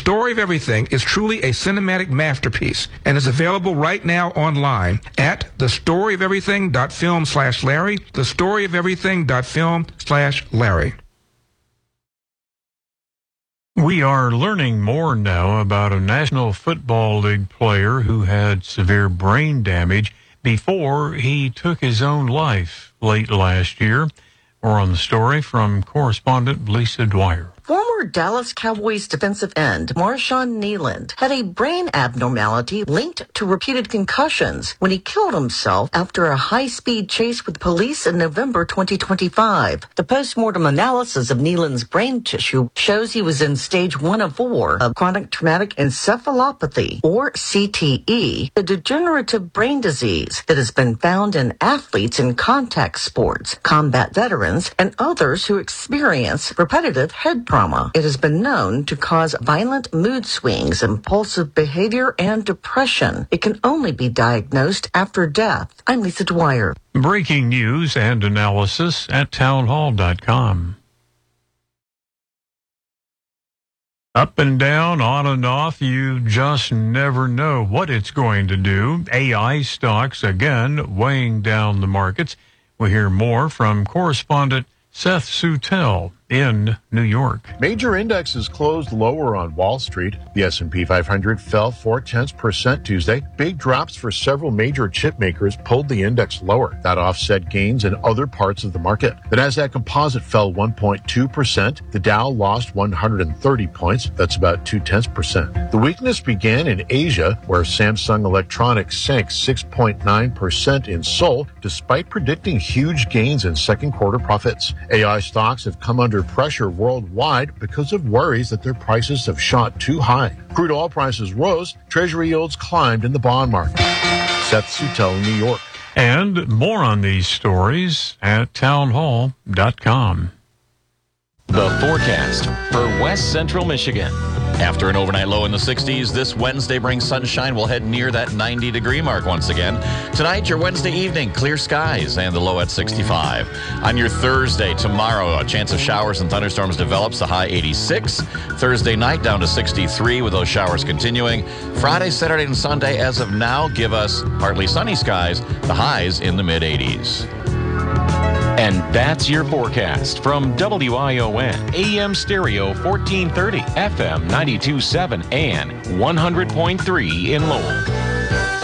Story of Everything is truly a cinematic masterpiece and is available right now online at thestoryoferything.film/Larry, thestoryoferything.film/Larry. We are learning more now about a National Football League player who had severe brain damage before he took his own life late last year. More on the story from correspondent Lisa Dwyer. Former Dallas Cowboys defensive end Marshawn Kneeland had a brain abnormality linked to repeated concussions when he killed himself after a high-speed chase with police in November 2025. The post-mortem analysis of Kneeland's brain tissue shows he was in stage 1 of 4 of chronic traumatic encephalopathy, or CTE, a degenerative brain disease that has been found in athletes in contact sports, combat veterans, and others who experience repetitive head trauma. It has been known to cause violent mood swings, impulsive behavior, and depression. It can only be diagnosed after death. I'm Lisa Dwyer. Breaking news and analysis at townhall.com. Up and down, on and off, you just never know what it's going to do. AI stocks again weighing down the markets. We'll hear more from correspondent Seth Sutel in New York. Major indexes closed lower on Wall Street. The S&P 500 fell 0.4% Tuesday. Big drops for several major chip makers pulled the index lower. That offset gains in other parts of the market. The Nasdaq Composite fell 1.2%. The Dow lost 130 points. That's about 0.2%. The weakness began in Asia, where Samsung Electronics sank 6.9% in Seoul, despite predicting huge gains in second quarter profits. AI stocks have come under pressure worldwide because of worries that their prices have shot too high. Crude oil prices rose, Treasury yields climbed in the bond market. Seth Sutel, New York. And more on these stories at townhall.com. The forecast for West Central Michigan. After an overnight low in the 60s, this Wednesday brings sunshine. We'll head near that 90-degree mark once again. Tonight, your Wednesday evening, clear skies and the low at 65. On your Thursday, tomorrow, a chance of showers and thunderstorms develops, the high 86. Thursday night, down to 63 with those showers continuing. Friday, Saturday, and Sunday, as of now, give us partly sunny skies, the highs in the mid-80s. And that's your forecast from WION, AM stereo 1430, FM 92.7, and 100.3 in Lowell.